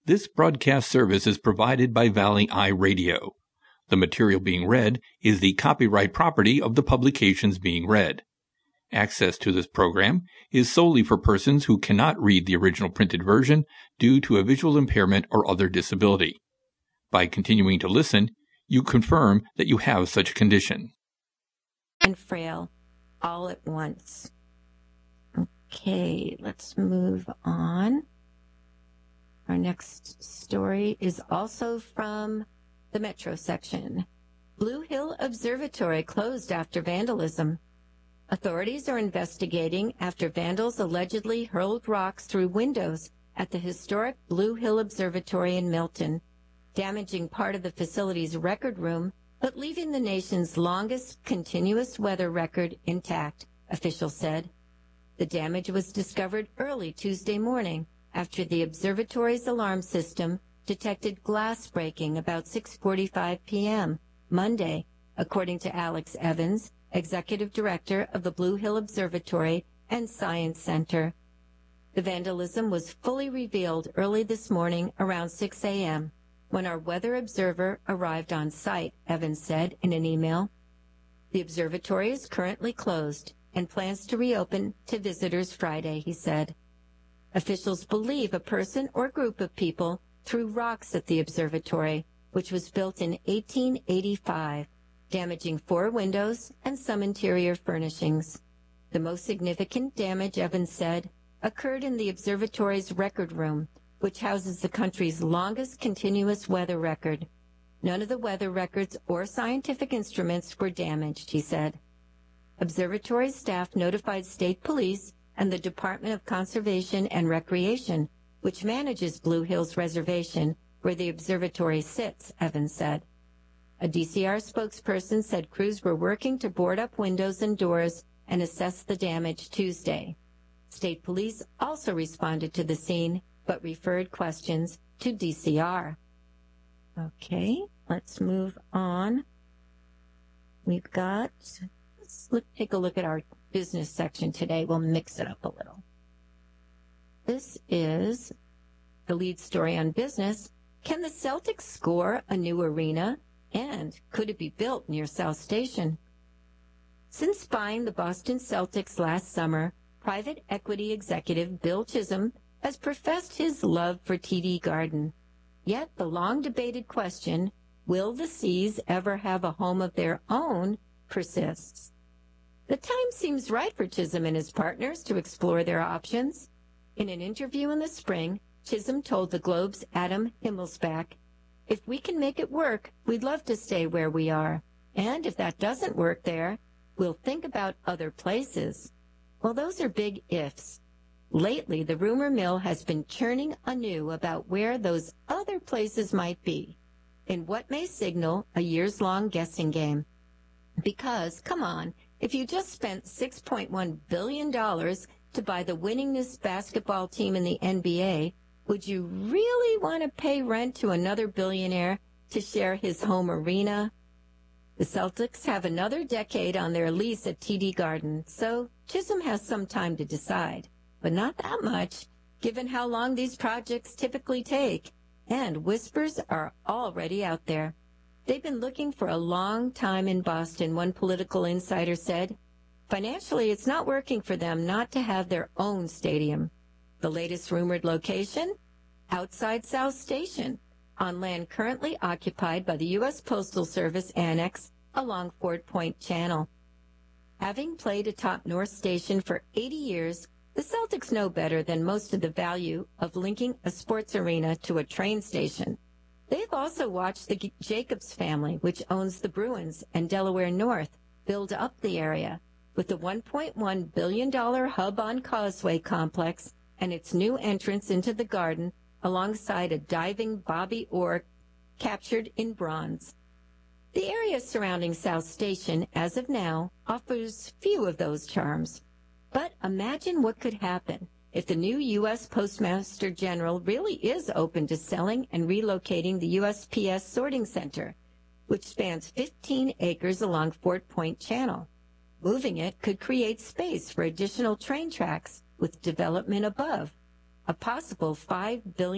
This broadcast service is provided by Valley Eye Radio. The material being read is the copyright property of the publications being read. Access to this program is solely for persons who cannot read the original printed version due to a visual impairment or other disability. By continuing to listen, you confirm that you have such a condition. And frail all at once. Okay, let's move on. Our next story is also from the Metro section. Blue Hill Observatory closed after vandalism. Authorities are investigating after vandals allegedly hurled rocks through windows at the historic Blue Hill Observatory in Milton, damaging part of the facility's record room, but leaving the nation's longest continuous weather record intact, officials said. The damage was discovered early Tuesday morning after the observatory's alarm system detected glass breaking about 6:45 p.m. Monday, according to Alex Evans, Executive Director of the Blue Hill Observatory and Science Center. The vandalism was fully revealed early this morning around 6 a.m. when our weather observer arrived on site, Evans said in an email. The observatory is currently closed and plans to reopen to visitors Friday, he said. Officials believe a person or group of people threw rocks at the observatory, which was built in 1885, damaging 4 windows and some interior furnishings. The most significant damage, Evans said, occurred in the observatory's record room, which houses the country's longest continuous weather record. None of the weather records or scientific instruments were damaged, he said. Observatory staff notified state police and the Department of Conservation and Recreation, which manages Blue Hills Reservation, where the observatory sits, Evans said. A DCR spokesperson said crews were working to board up windows and doors and assess the damage Tuesday. State police also responded to the scene, but referred questions to DCR. Okay, let's move on. Let's take a look at our business section today. We'll mix it up a little. This is the lead story on business. Can the Celtics score a new arena? And could it be built near South Station? Since buying the Boston Celtics last summer, private equity executive Bill Chisholm has professed his love for TD Garden. Yet the long-debated question, will the C's ever have a home of their own, persists. The time seems right for Chisholm and his partners to explore their options. In an interview in the spring, Chisholm told the Globe's Adam Himmelsbach, "If we can make it work, we'd love to stay where we are. And if that doesn't work there, we'll think about other places." Well, those are big ifs. Lately, the rumor mill has been churning anew about where those other places might be, in what may signal a years-long guessing game. Because, come on, if you just spent $6.1 billion to buy the winningest basketball team in the NBA, would you really want to pay rent to another billionaire to share his home arena? The Celtics have another decade on their lease at TD Garden, so Chisholm has some time to decide, but not that much, given how long these projects typically take. And whispers are already out there. They've been looking for a long time in Boston, one political insider said. Financially, it's not working for them not to have their own stadium. The latest rumored location? Outside South Station, on land currently occupied by the U.S. Postal Service Annex along Fort Point Channel. Having played atop North Station for 80 years, the Celtics know better than most of the value of linking a sports arena to a train station. They've also watched the Jacobs family, which owns the Bruins and Delaware North, build up the area, with the $1.1 billion Hub on Causeway complex and its new entrance into the Garden alongside a diving Bobby Orr captured in bronze. The area surrounding South Station, as of now, offers few of those charms. But imagine what could happen if the new U.S. Postmaster General really is open to selling and relocating the USPS sorting center, which spans 15 acres along Fort Point Channel. Moving it could create space for additional train tracks with development above. A possible $5 billion